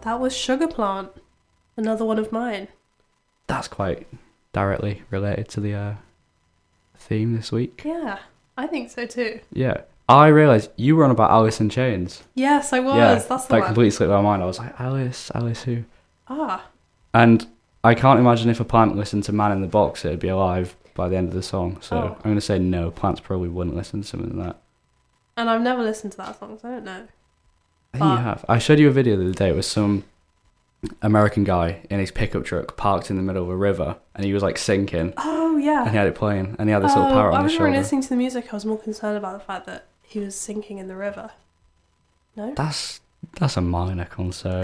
That was Sugar Plant, another one of mine. That's quite directly related to the theme this week. Yeah, I think so too. Yeah. I realised you were on about Alice in Chains. Yes, I was. Yeah, That's the that one. completely slipped my mind. I was like, Alice who? Ah, And I can't imagine if a plant listened to Man in the Box, it'd be alive by the end of the song. So Oh. I'm going to say no, plants probably wouldn't listen to something like that. and I've never listened to that song, so I don't know. I think you have. I showed you a video the other day. It was some American guy in his pickup truck parked in the middle of a river, and he was like sinking, Oh, yeah. and he had it playing, and he had this little parrot I on his was shoulder. listening to the music. I was more concerned about the fact that he was sinking in the river. No? That's a minor concern.